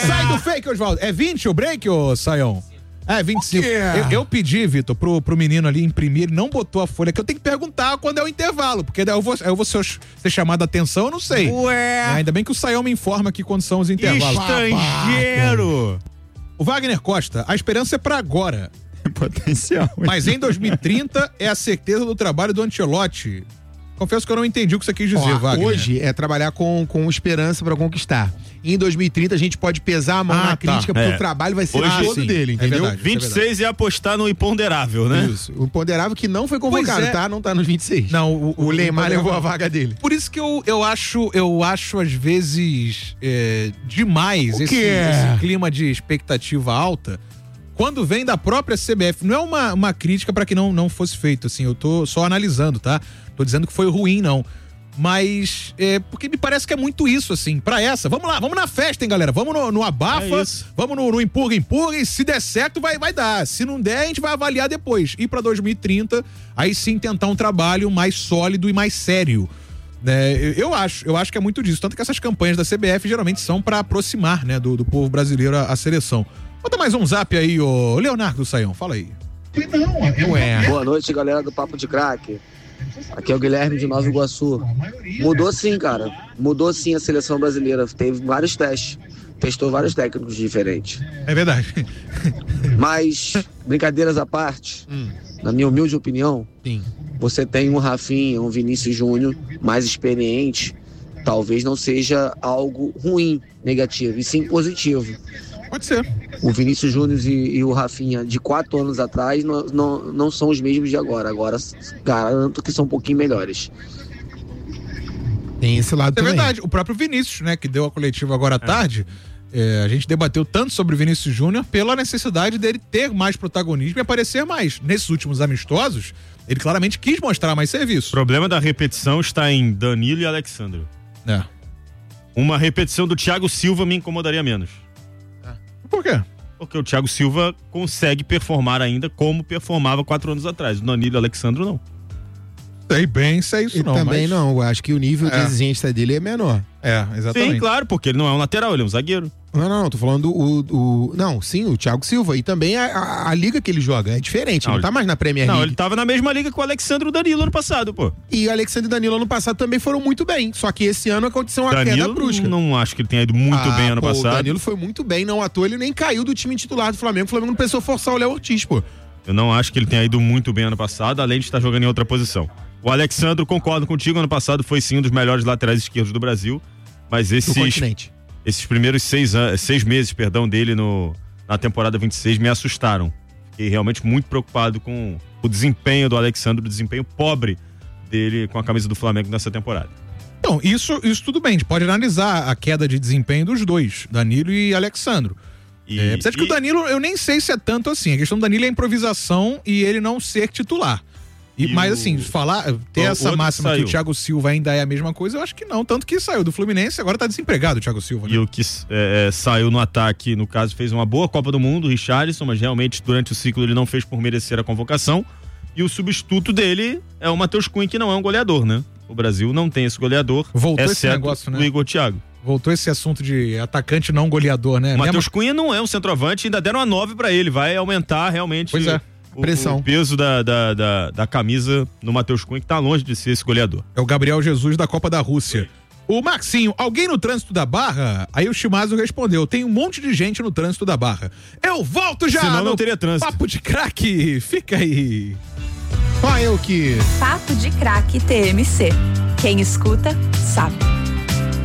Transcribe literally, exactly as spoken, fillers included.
Sai do fake, Osvaldo. É vinte o break, ô Saião? É, vinte e cinco. Eu, eu pedi, Vitor, pro, pro menino ali imprimir, ele não botou a folha, que eu tenho que perguntar quando é o intervalo, porque daí eu vou, eu vou ser, ser chamado a atenção, eu não sei. Ué. É, ainda bem que o Saião me informa aqui quando são os intervalos. Estrangeiro! O Wagner Costa, a esperança é pra agora. Potencial. Mas em dois mil e trinta é a certeza do trabalho do Ancelotti. Confesso que eu não entendi o que você quis dizer, Ó, Wagner. Hoje é trabalhar com, com esperança pra conquistar. Em dois mil e trinta a gente pode pesar a mão Ah, na tá. crítica, porque É. o trabalho vai ser Hoje, todo sim. dele, É entendeu? verdade. vinte e seis é apostar no imponderável, né? Isso. O ponderável que não foi convocado, Pois é. tá? Não tá nos vinte e seis. Não, o, O Neymar Imponderável- levou a vaga dele. Por isso que eu, eu acho, eu acho às vezes é, demais O esse, que é? esse clima de expectativa alta quando vem da própria C B F. Não é uma, uma crítica para que não, não fosse feito, assim, eu tô só analisando, tá? Tô dizendo que foi ruim, não. Mas, é, porque me parece que é muito isso, assim, pra essa. Vamos lá, vamos na festa, hein, galera? Vamos no, no abafa, É isso. vamos no, no empurra, empurra, e se der certo, vai, vai dar. Se não der, a gente vai avaliar depois. E pra dois mil e trinta, aí sim tentar um trabalho mais sólido e mais sério. Né? Eu, eu acho, eu acho que é muito disso. Tanto que essas campanhas da C B F geralmente são pra aproximar, né, do, do povo brasileiro a, a seleção. Bota mais um zap aí, ô Leonardo Saião, fala aí. Ué. Boa noite, galera do Papo de Craque. Aqui é o Guilherme de Nova Iguaçu. Mudou sim, cara. Mudou sim a seleção brasileira. Teve vários testes. Testou vários técnicos diferentes. É verdade. Mas, brincadeiras à parte, Hum. na minha humilde opinião, Sim. você tem um Rafinha, um Vinícius Júnior mais experiente. Talvez não seja algo ruim, negativo, e sim positivo. Pode ser. O Vinícius Júnior e, e o Rafinha de quatro anos atrás não, não, não são os mesmos de agora. Agora garanto que são um pouquinho melhores. Tem esse lado É também. verdade. O próprio Vinícius, né, que deu a coletiva agora à tarde, é, a gente debateu tanto sobre o Vinícius Júnior pela necessidade dele ter mais protagonismo e aparecer mais. Nesses últimos amistosos, ele claramente quis mostrar mais O serviço. problema da repetição está em Danilo e Alexandre. É. Uma repetição do Thiago Silva me incomodaria menos. Por quê? Porque o Thiago Silva consegue performar ainda como performava quatro anos atrás. O Danilo e o Alexandre não. Sei bem se é isso E não. também mas... não, eu acho que o nível de É. exigência dele é menor. É, exatamente. Sim, claro, porque ele não é um lateral, ele é um zagueiro. Não, não, não, tô falando o, o não, sim, o Thiago Silva e também a, a, a liga que ele joga é diferente, Não, não, ele- tá mais na Premier Não, League. ele tava na mesma liga que o Alexandre e o Danilo ano passado, pô. E o Alexandre e Danilo ano passado também foram muito bem, só que esse ano aconteceu uma queda Danilo, brusca. não acho que ele tenha ido muito Ah, bem ano pô, passado. O Danilo foi muito bem, não à toa ele nem caiu do time titular do Flamengo, o Flamengo não precisou forçar o Léo Ortiz, pô. Eu não acho que ele tenha ido muito bem ano passado, além de estar jogando em outra posição. O Alexandre, concordo contigo, ano passado foi sim um dos melhores laterais esquerdos do Brasil, mas Do esses, continente. esses primeiros seis, an- seis meses perdão, dele no, na temporada vinte e seis me assustaram. Fiquei realmente muito preocupado com o desempenho do Alexandre, o desempenho pobre dele com a camisa do Flamengo nessa temporada. Então, isso, isso tudo bem, a gente pode analisar a queda de desempenho dos dois, Danilo e Alexandro. E, É, apesar de que e- o Danilo, eu nem sei se é tanto assim. A questão do Danilo é improvisação e ele não ser titular. E, E mas o- assim, falar, ter o essa outro máxima que saiu. o Thiago Silva ainda é a mesma coisa, eu acho que não. Tanto que saiu do Fluminense, agora tá desempregado o Thiago Silva, né? E o que é, é, saiu no ataque, no caso, fez uma boa Copa do Mundo, o Richarlison, mas realmente durante o ciclo ele não fez por merecer a convocação. E o substituto dele é o Matheus Cunha, que não é um goleador, né? O Brasil não tem esse goleador, Voltou esse exceto negócio, né? o Igor Thiago. Voltou esse assunto de atacante não goleador, né? O Matheus Mesmo- Cunha não é um centroavante, ainda deram uma nove pra ele, vai aumentar realmente Pois é. o, Pressão. o peso da, da, da, da camisa no Matheus Cunha, que tá longe de ser esse goleador. É o Gabriel Jesus da Copa da Rússia. O Maxinho, alguém no trânsito da Barra? Aí o Shimazu respondeu, tem um monte de gente no trânsito da Barra. Eu volto já! Senão no não teria trânsito. Papo de craque, fica aí. Só eu que Papo de Craque T M C. Quem escuta, sabe.